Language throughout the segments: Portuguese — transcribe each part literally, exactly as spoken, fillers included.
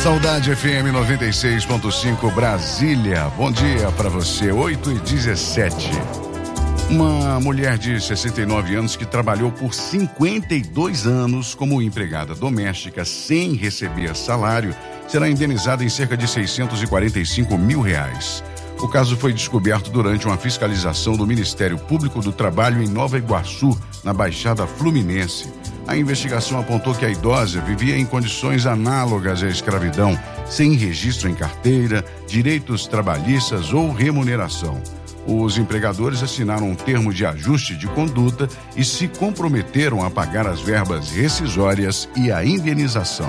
Saudade F M noventa e seis ponto cinco Brasília. Bom dia para você, oito e dezessete. Uma mulher de sessenta e nove anos que trabalhou por cinquenta e dois anos como empregada doméstica sem receber salário será indenizada em cerca de seiscentos e quarenta e cinco mil reais. O caso foi descoberto durante uma fiscalização do Ministério Público do Trabalho em Nova Iguaçu, na Baixada Fluminense. A investigação apontou que a idosa vivia em condições análogas à escravidão, sem registro em carteira, direitos trabalhistas ou remuneração. Os empregadores assinaram um termo de ajuste de conduta e se comprometeram a pagar as verbas rescisórias e a indenização.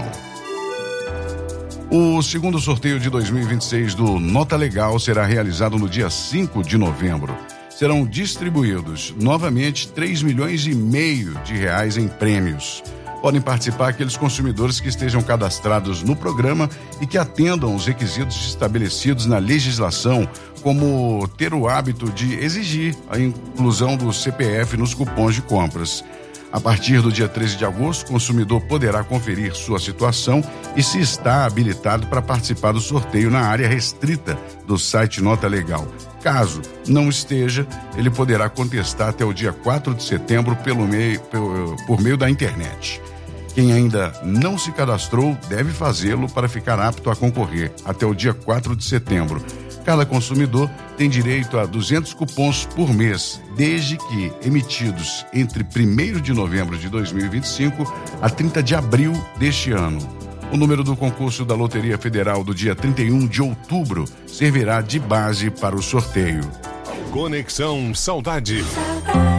O segundo sorteio de dois mil e vinte e seis do Nota Legal será realizado no dia cinco de novembro. Serão distribuídos novamente três milhões e meio de reais em prêmios. Podem participar aqueles consumidores que estejam cadastrados no programa e que atendam os requisitos estabelecidos na legislação, como ter o hábito de exigir a inclusão do C P F nos cupons de compras. A partir do dia treze de agosto, o consumidor poderá conferir sua situação e se está habilitado para participar do sorteio na área restrita do site Nota Legal. Caso não esteja, ele poderá contestar até o dia quatro de setembro pelo meio, por, por meio da internet. Quem ainda não se cadastrou deve fazê-lo para ficar apto a concorrer até o dia quatro de setembro. Cada consumidor tem direito a duzentos cupons por mês, desde que emitidos entre primeiro de novembro de dois mil e vinte e cinco a trinta de abril deste ano. O número do concurso da Loteria Federal do dia trinta e um de outubro servirá de base para o sorteio. Conexão Saudade.